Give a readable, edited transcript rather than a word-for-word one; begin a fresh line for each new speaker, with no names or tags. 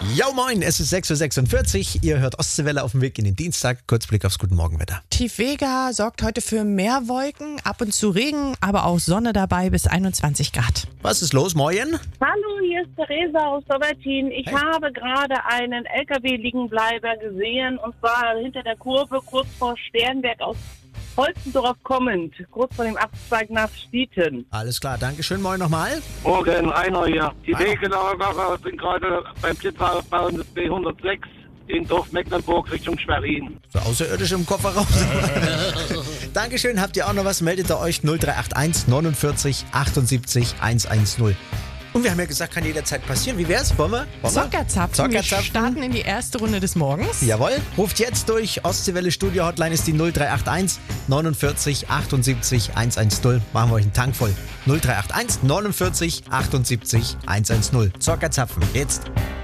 Ja moin, es ist 6.46 Uhr. Ihr hört Ostseewelle auf dem Weg in den Dienstag. Kurzblick aufs Guten Morgenwetter.
Tief Vega sorgt heute für mehr Wolken, ab und zu Regen, aber auch Sonne dabei bis 21 Grad.
Was ist los, Moin?
Hallo, hier ist Theresa aus Dobbertin. Ich habe gerade einen LKW-Liegenbleiber gesehen, und zwar hinter der Kurve, kurz vor Sternberg aus Holzendorf kommend, kurz vor dem Abzweig nach Stieten.
Alles klar, Dankeschön. Moin nochmal.
Morgen, Rainer hier. Die Wegelagerer sind gerade beim Blitzaufbau des B106 in Dorf Mecklenburg Richtung Schwerin.
So außerirdisch im Kofferraum. Dankeschön. Habt ihr auch noch was? Meldet ihr euch 0381 49 78 110. Und wir haben ja gesagt, kann jederzeit passieren. Wie wär's? Wollen wir?
Zockerzapfen. Wir starten in die erste Runde des Morgens.
Jawohl. Ruft jetzt durch. Ostseewelle Studio Hotline ist die 0381 49 78 110. Machen wir euch einen Tank voll. 0381 49 78 110. Zockerzapfen. Jetzt.